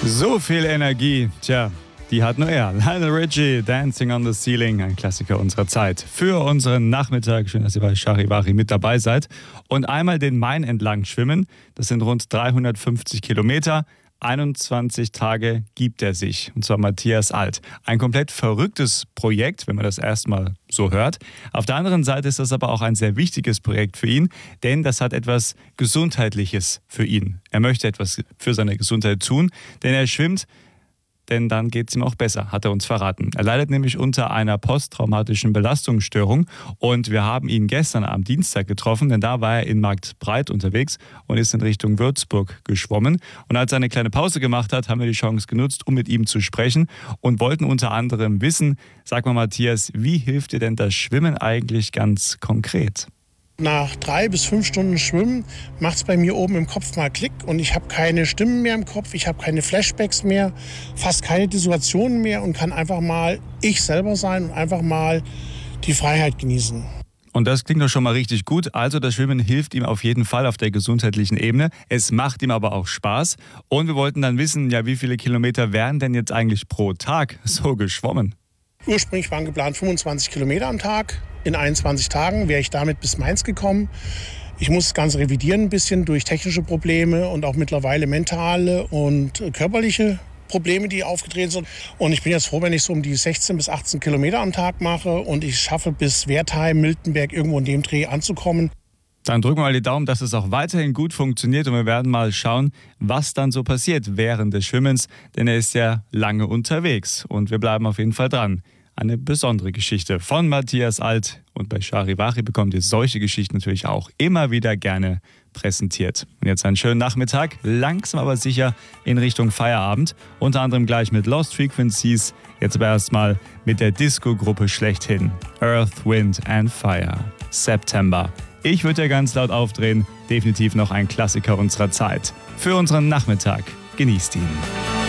So viel Energie, tja, die hat nur er. Lionel Richie, Dancing on the Ceiling, ein Klassiker unserer Zeit. Für unseren Nachmittag, schön, dass ihr bei Charivari mit dabei seid. Und einmal den Main entlang schwimmen, das sind rund 350 Kilometer. 21 Tage gibt er sich, und zwar Matthias Alt. Ein komplett verrücktes Projekt, wenn man das erstmal so hört. Auf der anderen Seite ist das aber auch ein sehr wichtiges Projekt für ihn, denn das hat etwas Gesundheitliches für ihn. Er möchte etwas für seine Gesundheit tun, denn er schwimmt, denn dann geht es ihm auch besser, hat er uns verraten. Er leidet nämlich unter einer posttraumatischen Belastungsstörung und wir haben ihn gestern am Dienstag getroffen, denn da war er in Marktbreit unterwegs und ist in Richtung Würzburg geschwommen. Und als er eine kleine Pause gemacht hat, haben wir die Chance genutzt, um mit ihm zu sprechen und wollten unter anderem wissen, sag mal Matthias, wie hilft dir denn das Schwimmen eigentlich ganz konkret? Nach 3 bis 5 Stunden Schwimmen macht es bei mir oben im Kopf mal Klick und ich habe keine Stimmen mehr im Kopf, ich habe keine Flashbacks mehr, fast keine Dissociationen mehr und kann einfach mal ich selber sein und einfach mal die Freiheit genießen. Und das klingt doch schon mal richtig gut. Also das Schwimmen hilft ihm auf jeden Fall auf der gesundheitlichen Ebene. Es macht ihm aber auch Spaß. Und wir wollten dann wissen, ja, wie viele Kilometer wären denn jetzt eigentlich pro Tag so geschwommen? Ursprünglich waren geplant 25 Kilometer am Tag. In 21 Tagen wäre ich damit bis Mainz gekommen. Ich muss das Ganze revidieren ein bisschen durch technische Probleme und auch mittlerweile mentale und körperliche Probleme, die aufgetreten sind. Und ich bin jetzt froh, wenn ich so um die 16 bis 18 Kilometer am Tag mache und ich schaffe bis Wertheim, Miltenberg irgendwo in dem Dreh anzukommen. Dann drücken wir mal die Daumen, dass es auch weiterhin gut funktioniert und wir werden mal schauen, was dann so passiert während des Schwimmens, denn er ist ja lange unterwegs und wir bleiben auf jeden Fall dran. Eine besondere Geschichte von Matthias Alt und bei Charivari bekommt ihr solche Geschichten natürlich auch immer wieder gerne präsentiert. Und jetzt einen schönen Nachmittag, langsam aber sicher in Richtung Feierabend, unter anderem gleich mit Lost Frequencies, jetzt aber erstmal mit der Disco-Gruppe schlechthin, Earth, Wind and Fire, September. Ich würde ja ganz laut aufdrehen, definitiv noch ein Klassiker unserer Zeit. Für unseren Nachmittag, genießt ihn.